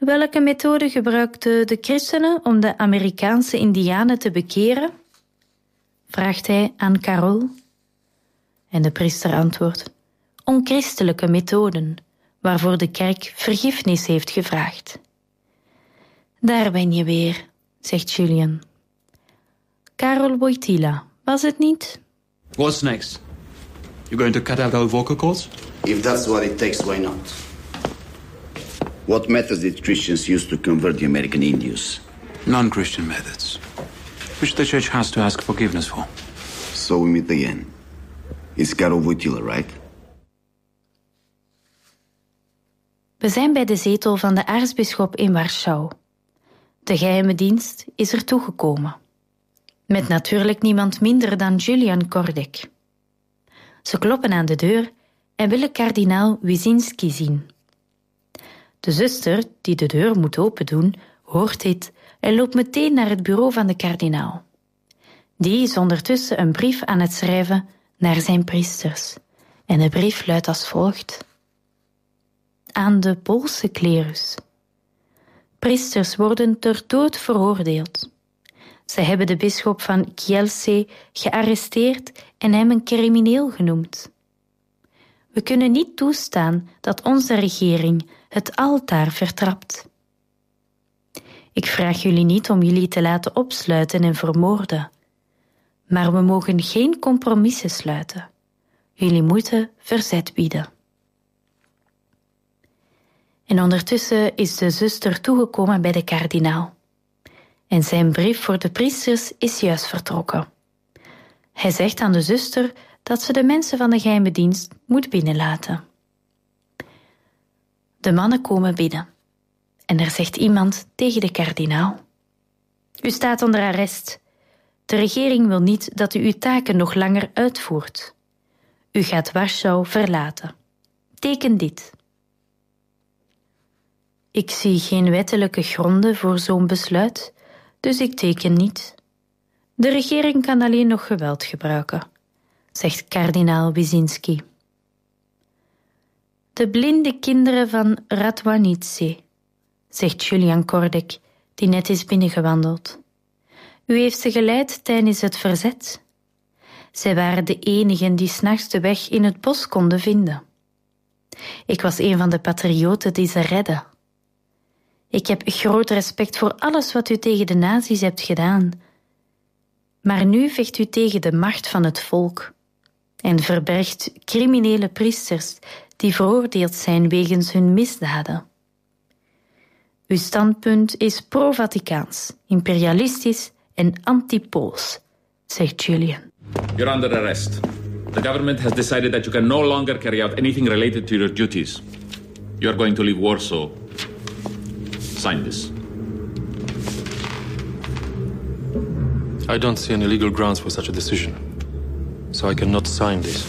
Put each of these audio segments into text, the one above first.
Welke methode gebruikten de christenen om de Amerikaanse indianen te bekeren? Vraagt hij aan Carol. En de priester antwoordt: onchristelijke methoden, waarvoor de kerk vergiffenis heeft gevraagd. Daar ben je weer, zegt Julian. Karol Wojtyla, was het niet? What's next? You going to cut out our vocal cords? If that's what it takes, why not? What methods did Christians use to convert the American Indians? Non-Christian methods, which the church has to ask forgiveness for. So we meet again. It's Karol Wojtyla, right? We zijn bij de zetel van de aartsbisschop in Warschau. De geheime dienst is er toegekomen. Met natuurlijk niemand minder dan Julian Kordek. Ze kloppen aan de deur en willen kardinaal Wyszynski zien. De zuster, die de deur moet opendoen, hoort dit en loopt meteen naar het bureau van de kardinaal. Die is ondertussen een brief aan het schrijven naar zijn priesters. En de brief luidt als volgt. Aan de Poolse klerus. Priesters worden ter dood veroordeeld. Ze hebben de bisschop van Kielce gearresteerd en hem een crimineel genoemd. We kunnen niet toestaan dat onze regering het altaar vertrapt. Ik vraag jullie niet om jullie te laten opsluiten en vermoorden. Maar we mogen geen compromissen sluiten. Jullie moeten verzet bieden. En ondertussen is de zuster toegekomen bij de kardinaal. En zijn brief voor de priesters is juist vertrokken. Hij zegt aan de zuster dat ze de mensen van de geheime dienst moet binnenlaten. De mannen komen binnen. En er zegt iemand tegen de kardinaal: u staat onder arrest. De regering wil niet dat u uw taken nog langer uitvoert. U gaat Warschau verlaten. Teken dit. Ik zie geen wettelijke gronden voor zo'n besluit, dus ik teken niet. De regering kan alleen nog geweld gebruiken, zegt kardinaal Wyszynski. De blinde kinderen van Radwanice, zegt Julian Kordek, die net is binnengewandeld. U heeft ze geleid tijdens het verzet. Zij waren de enigen die 's nachts de weg in het bos konden vinden. Ik was een van de patrioten die ze redden. Ik heb groot respect voor alles wat u tegen de nazi's hebt gedaan. Maar nu vecht u tegen de macht van het volk en verbergt criminele priesters die veroordeeld zijn wegens hun misdaden. Uw standpunt is pro-Vaticaans, imperialistisch en anti-Pools, zegt Julian. You're under arrest. The government has decided that you can no longer carry out anything related to your duties. You're going to leave Warsaw. Sign this. I don't see any legal grounds for such a decision, so I cannot sign this.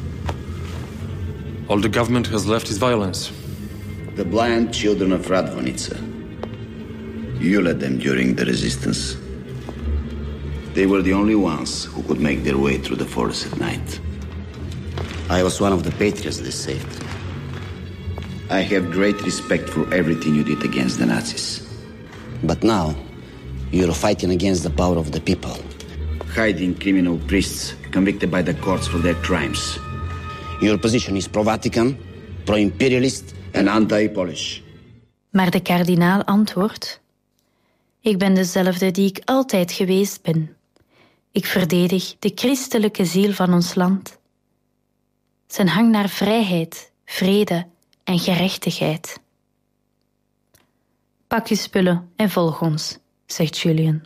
All the government has left is violence. The blind children of Radvanice. You led them during the resistance. They were the only ones who could make their way through the forest at night. I was one of the patriots they saved. I have great respect for everything you did against the Nazis. But now, you're fighting against the power of the people. Hiding criminal priests convicted by the courts for their crimes. Your position is pro-Vatican, pro-imperialist and anti-Polish. Maar de kardinaal antwoordt: ik ben dezelfde die ik altijd geweest ben. Ik verdedig de christelijke ziel van ons land. Zijn hang naar vrijheid, vrede en gerechtigheid. Pak je spullen en volg ons, zegt Julian.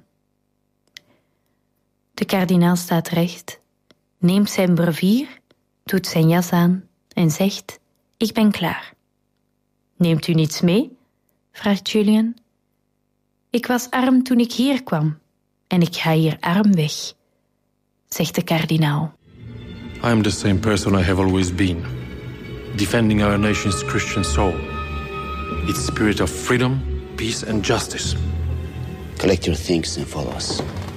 De kardinaal staat recht, neemt zijn brevier, doet zijn jas aan en zegt: ik ben klaar. Neemt u niets mee? Vraagt Julian. Ik was arm toen ik hier kwam en ik ga hier arm weg, zegt de kardinaal. I am the same person I have always been, defending our nation's Christian soul, its spirit of freedom, peace and justice. Collect your things and follow us.